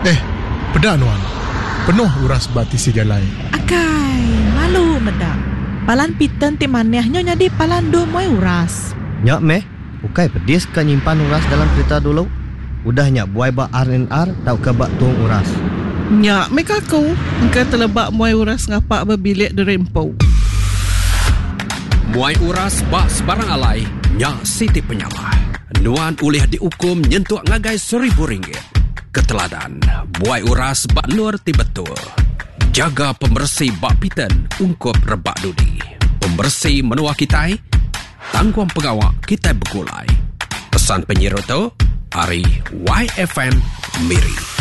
Pedak Nuan. Penuh uras bati si jalai. Akai, malu medak. Palan piten ti manehnya jadi palan do moy uras. Nyak meh, ukai pedis ka nyimpan uras dalam kereta dulu. Udah nyak buai bak R&R tau ke bak tuang uras. Nyak meh kaku, engkau telebak muai uras ngapak berbilik di rempau. Muai uras bak sebarang alai, nyak Siti Penyamah. Nuan ulih dihukum nyentuh ngagai RM1,000. Keteladan, buai uras bak nur ti betul. Jaga pembersih bak piten ungkup rebak dudi. Pembersih menua kitai, tangguang pengawak kitai begulai. Pesan penyiar tu, Ari YFM Miri.